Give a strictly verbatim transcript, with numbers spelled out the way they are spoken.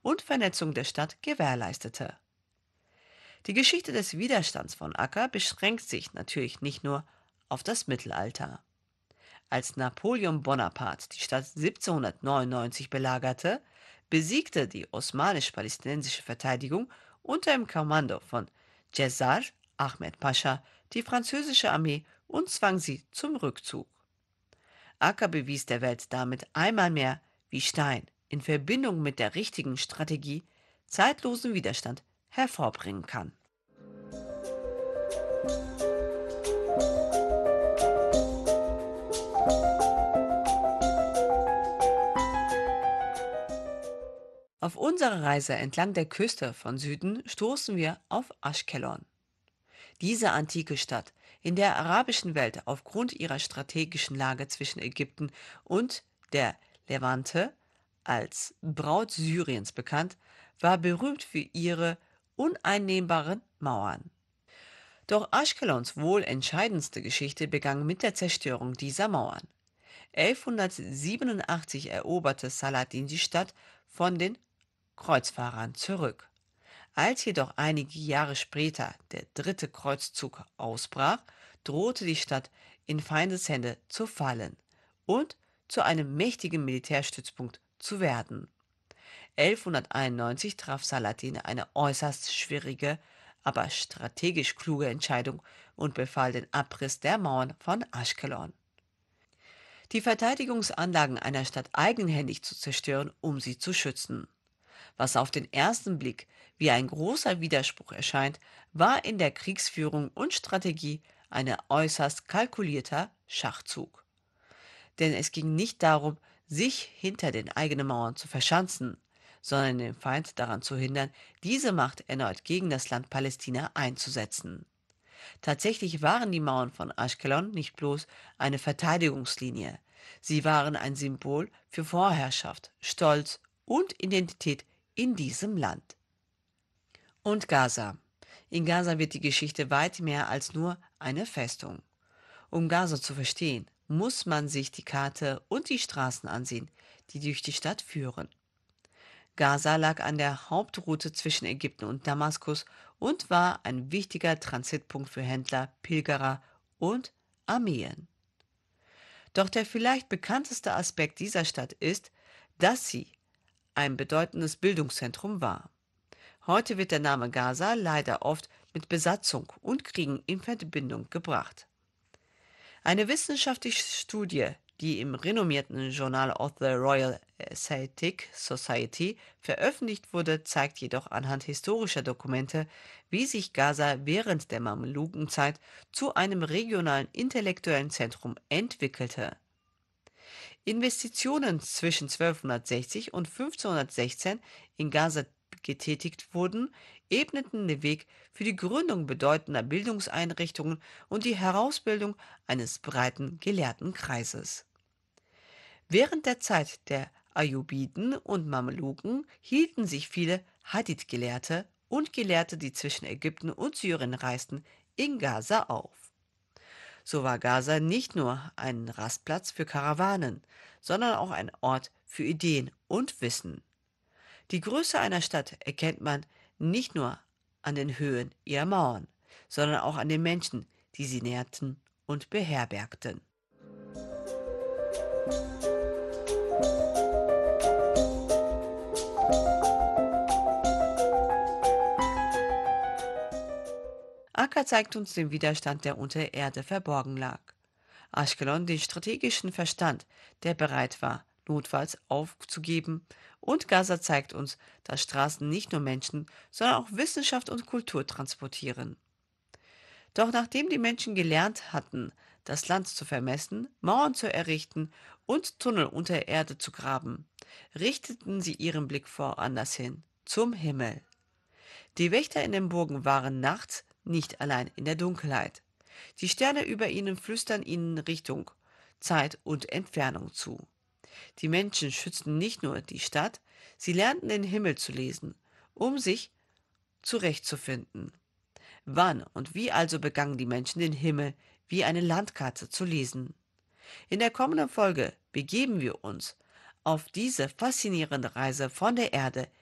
und Vernetzung der Stadt gewährleistete. Die Geschichte des Widerstands von Akka beschränkt sich natürlich nicht nur auf das Mittelalter. Als Napoleon Bonaparte die Stadt siebzehnhundertneunundneunzig belagerte, besiegte die osmanisch-palästinensische Verteidigung unter dem Kommando von Cesar Ahmed Pascha die französische Armee und zwang sie zum Rückzug. Akka bewies der Welt damit einmal mehr, wie Stein in Verbindung mit der richtigen Strategie zeitlosen Widerstand hervorbringen kann. Auf unserer Reise entlang der Küste von Süden stoßen wir auf Aschkelon. Diese antike Stadt, in der arabischen Welt aufgrund ihrer strategischen Lage zwischen Ägypten und der Levante als Braut Syriens bekannt, war berühmt für ihre uneinnehmbaren Mauern. Doch Aschkelons wohl entscheidendste Geschichte begann mit der Zerstörung dieser Mauern. elfhundertsiebenundachtzig eroberte Saladin die Stadt von den Kreuzfahrern zurück. Als jedoch einige Jahre später der dritte Kreuzzug ausbrach, drohte die Stadt in Feindeshände zu fallen und zu einem mächtigen Militärstützpunkt zu werden. elfhunderteinundneunzig traf Saladin eine äußerst schwierige, aber strategisch kluge Entscheidung und befahl den Abriss der Mauern von Aschkelon. Die Verteidigungsanlagen einer Stadt eigenhändig zu zerstören, um sie zu schützen. Was auf den ersten Blick wie ein großer Widerspruch erscheint, war in der Kriegsführung und Strategie ein äußerst kalkulierter Schachzug. Denn es ging nicht darum, sich hinter den eigenen Mauern zu verschanzen, sondern den Feind daran zu hindern, diese Macht erneut gegen das Land Palästina einzusetzen. Tatsächlich waren die Mauern von Aschkelon nicht bloß eine Verteidigungslinie, sie waren ein Symbol für Vorherrschaft, Stolz und Identität in diesem Land. Und Gaza. In Gaza wird die Geschichte weit mehr als nur eine Festung. Um Gaza zu verstehen, muss man sich die Karte und die Straßen ansehen, die durch die Stadt führen. Gaza lag an der Hauptroute zwischen Ägypten und Damaskus und war ein wichtiger Transitpunkt für Händler, Pilgerer und Armeen. Doch der vielleicht bekannteste Aspekt dieser Stadt ist, dass sie ein bedeutendes Bildungszentrum war. Heute wird der Name Gaza leider oft mit Besatzung und Kriegen in Verbindung gebracht. Eine wissenschaftliche Studie, die im renommierten Journal of the Royal Asiatic Society veröffentlicht wurde, zeigt jedoch anhand historischer Dokumente, wie sich Gaza während der Mamlukenzeit zu einem regionalen intellektuellen Zentrum entwickelte. Investitionen zwischen zwölfhundertsechzig und fünfzehnhundertsechzehn in Gaza getätigt wurden, ebneten den Weg für die Gründung bedeutender Bildungseinrichtungen und die Herausbildung eines breiten Gelehrtenkreises. Während der Zeit der Ayyubiden und Mamluken hielten sich viele Hadith-Gelehrte und Gelehrte, die zwischen Ägypten und Syrien reisten, in Gaza auf. So war Gaza nicht nur ein Rastplatz für Karawanen, sondern auch ein Ort für Ideen und Wissen. Die Größe einer Stadt erkennt man nicht nur an den Höhen ihrer Mauern, sondern auch an den Menschen, die sie nährten und beherbergten. Akka zeigt uns den Widerstand, der unter der Erde verborgen lag. Aschkelon den strategischen Verstand, der bereit war, notfalls aufzugeben. Und Gaza zeigt uns, dass Straßen nicht nur Menschen, sondern auch Wissenschaft und Kultur transportieren. Doch nachdem die Menschen gelernt hatten, das Land zu vermessen, Mauern zu errichten und Tunnel unter der Erde zu graben, richteten sie ihren Blick woanders hin, zum Himmel. Die Wächter in den Burgen waren nachts nicht allein in der Dunkelheit. Die Sterne über ihnen flüstern ihnen Richtung, Zeit und Entfernung zu. Die Menschen schützten nicht nur die Stadt, sie lernten den Himmel zu lesen, um sich zurechtzufinden. Wann und wie also begannen die Menschen den Himmel wie eine Landkarte zu lesen? In der kommenden Folge begeben wir uns auf diese faszinierende Reise von der Erde